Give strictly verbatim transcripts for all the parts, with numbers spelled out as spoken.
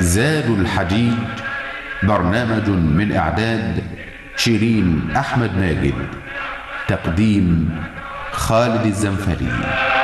زاد الحجيج، برنامج من إعداد شيرين أحمد ماجد، تقديم خالد الزنفري.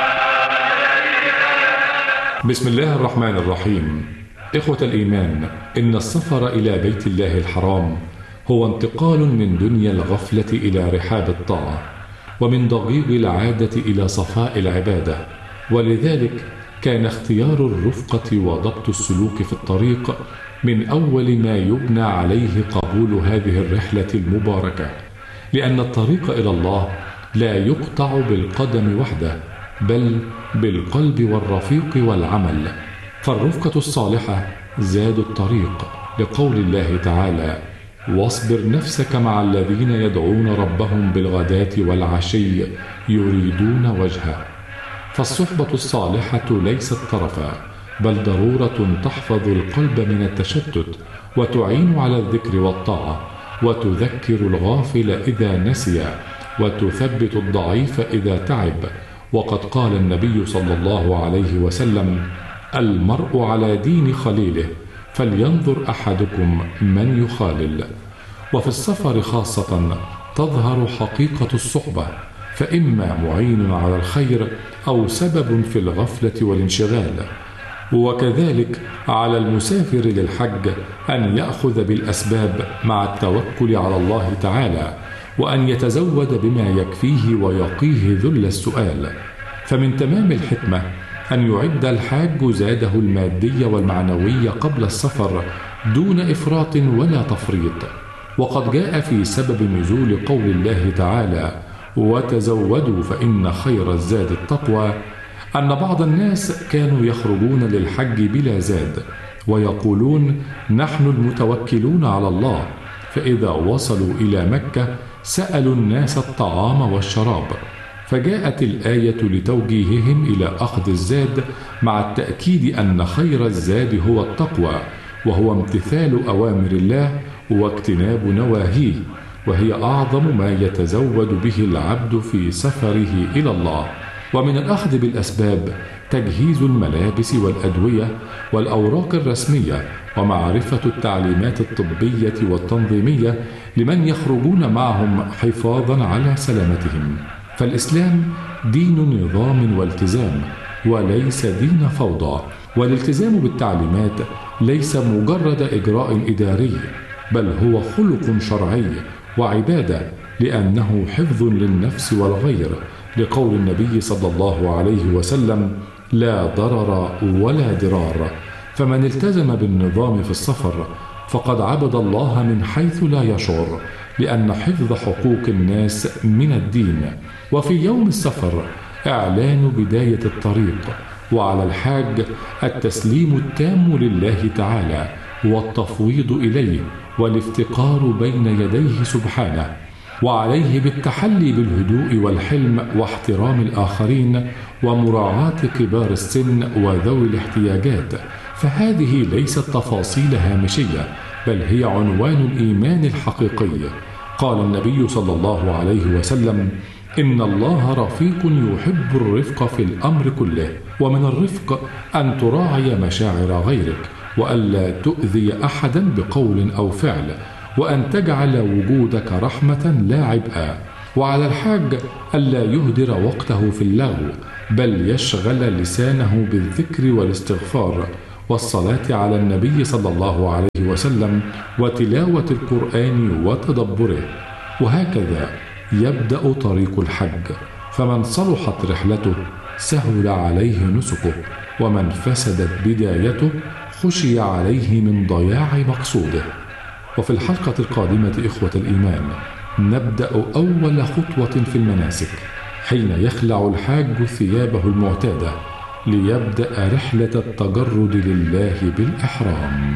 بسم الله الرحمن الرحيم. إخوة الإيمان، إن السفر إلى بيت الله الحرام هو انتقال من دنيا الغفلة إلى رحاب الطاعة، ومن ضجيج العادة إلى صفاء العبادة، ولذلك كان اختيار الرفقة وضبط السلوك في الطريق من أول ما يبنى عليه قبول هذه الرحلة المباركة، لأن الطريق إلى الله لا يقطع بالقدم وحده، بل بالقلب والرفيق والعمل. فالرفقة الصالحة زاد الطريق، لقول الله تعالى: واصبر نفسك مع الذين يدعون ربهم بالغداة والعشي يريدون وجهه. فالصحبة الصالحة ليست طرفا، بل ضرورة تحفظ القلب من التشتت، وتعين على الذكر والطاعة، وتذكر الغافل إذا نسي، وتثبت الضعيف إذا تعب. وقد قال النبي صلى الله عليه وسلم: المرء على دين خليله، فلينظر أحدكم من يخالل. وفي السفر خاصة تظهر حقيقة الصحبة، فإما معين على الخير أو سبب في الغفلة والانشغال. وكذلك على المسافر للحج أن يأخذ بالأسباب مع التوكل على الله تعالى، وأن يتزود بما يكفيه ويقيه ذل السؤال. فمن تمام الحكمة أن يعد الحاج زاده المادي والمعنوي قبل السفر دون إفراط ولا تفريط. وقد جاء في سبب نزول قول الله تعالى: وتزودوا فإن خير الزاد التقوى، أن بعض الناس كانوا يخرجون للحج بلا زاد، ويقولون: نحن المتوكلون على الله. فإذا وصلوا إلى مكة سألوا الناس الطعام والشراب، فجاءت الآية لتوجيههم إلى أخذ الزاد، مع التأكيد أن خير الزاد هو التقوى، وهو امتثال أوامر الله واجتناب نواهيه، وهي أعظم ما يتزود به العبد في سفره إلى الله. ومن الأخذ بالأسباب تجهيز الملابس والأدوية والأوراق الرسمية، ومعرفة التعليمات الطبية والتنظيمية لمن يخرجون معهم حفاظا على سلامتهم. فالإسلام دين نظام والتزام، وليس دين فوضى. والالتزام بالتعليمات ليس مجرد إجراء إداري، بل هو خلق شرعي وعبادة، لأنه حفظ للنفس والغير، لقول النبي صلى الله عليه وسلم: لا ضرر ولا ضرار. فمن التزم بالنظام في السفر فقد عبد الله من حيث لا يشعر، لأن حفظ حقوق الناس من الدين. وفي يوم السفر إعلان بداية الطريق، وعلى الحاج التسليم التام لله تعالى، والتفويض إليه، والافتقار بين يديه سبحانه. وعليه بالتحلي بالهدوء والحلم واحترام الآخرين، ومراعاة كبار السن وذوي الاحتياجات. فهذه ليست تفاصيل هامشية، بل هي عنوان الإيمان الحقيقي. قال النبي صلى الله عليه وسلم: إن الله رفيق يحب الرفق في الأمر كله. ومن الرفق أن تراعي مشاعر غيرك، وألا تؤذي أحدا بقول أو فعل، وأن تجعل وجودك رحمة لا عبئا. وعلى الحاج ألا يهدر وقته في اللغو، بل يشغل لسانه بالذكر والاستغفار والصلاة على النبي صلى الله عليه وسلم، وتلاوة القرآن وتدبره. وهكذا يبدأ طريق الحج، فمن صلحت رحلته سهل عليه نسكه، ومن فسدت بدايته خشي عليه من ضياع مقصوده. وفي الحلقة القادمة إخوة الإيمان نبدأ أول خطوة في المناسك، حين يخلع الحاج ثيابه المعتادة ليبدأ رحلة التجرد لله بالإحرام.